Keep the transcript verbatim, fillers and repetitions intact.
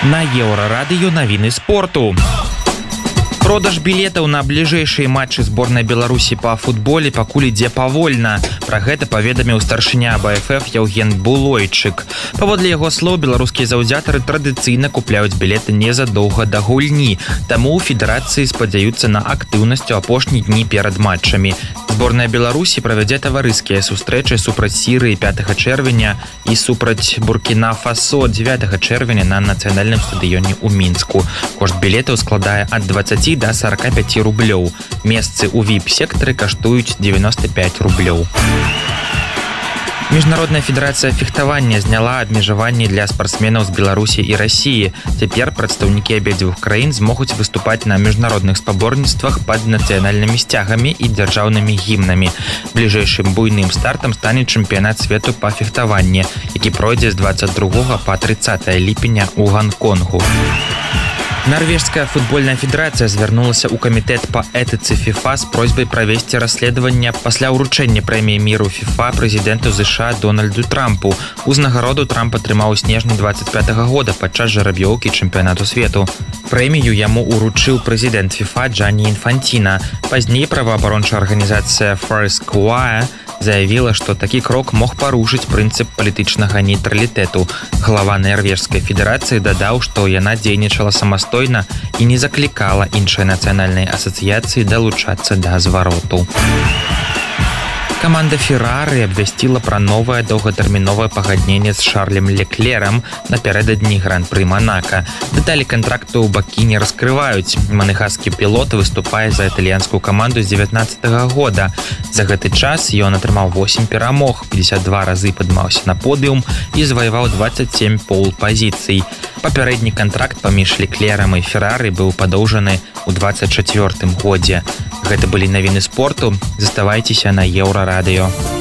На Еўрарадыё навіны спорту. Продаж білетаў на бліжэйшыя матчы зборнай Беларусі па футболе пакуль ідзе павольна. Пра гэта паведаміў старшыня бэ эф эф Яўген Булойчык. Паводле яго слоў, беларускія заўзятары традыцыйна купляюць білеты незадоўга да гульні. Таму ў федэрацыі спадзяюцца на актыўнасць у апошнія дні перад матчамі. Зборная Беларусі правядзе таварыскія сустрэчы супраць Сірыі пятага чэрвеня і супраць Буркіна-Фасо дзевятага чэрвеня на нацыянальным стадыёне ў Мінску. Кошт білетаў складае ад дваццаці до сорока пяти рублёў. Месцы ў ви ай пі-сектары каштуюць девяносто пять рублёў. Міжнародная федэрацыя фехтавання зняла абмежаванні для спартсменаў з Беларусі і Расіі. Цяпер прадстаўнікі абедзвюх краін змогуць выступаць на міжнародных спаборніцтвах пад нацыянальнымі сцягамі і дзяржаўнымі гімнамі. Бліжэйшым буйным стартам стане чэмпіянат свету па фехтаванні, які пройдзе з двадцать другога па тридцатое ліпеня ў Ганконгу. Нарвежская футбольная федэрацыя звярнулася ў камітэт па этыцы FIFA з просьбай правесці расследаванне пасля ўручэння прэміі міру FIFA прэзідэнту ЗША Дональду Трампу. Узнагароду Трамп атрымаў у снежні двадцать пятага года падчас жараб'ёўкі чэмпіянату свету. Прэмію яму ўручыў прэзідэнт FIFA Джанні Інфанціна. Пазней праваабарончая арганізацыя Foursquare заявіла, што такі крок мог парушыць прынцып палітычнага нейтралітэту. Глава Нарвежскай федэрацыі дадаў, што яна дзейнічала самастойна і не заклікала іншай нацыянальнай асацыяцыі далучацца да звароту. Каманда Феррары абвясціла пра новае доўгатэрміновае пагадненне з Шарлем Леклерам напярэдадні гран-пры Манака. Дэталі кантракту бакі не раскрываюць. Манехаскі пілот выступае за італьянскую каманду з дзевятнаццатага года. За гэты час ён атрымаў восемь перамог, пятьдесят два разы падмаўся на подыум і заваяваў двадцать семь пол-пазіцый. Папярэдні кантракт паміж Леклерам і Феррары быў падоўжаны ў двадцать чацвёртым годзе. Гэта былі навіны спорту. Заставайцеся на Еўрарадыё.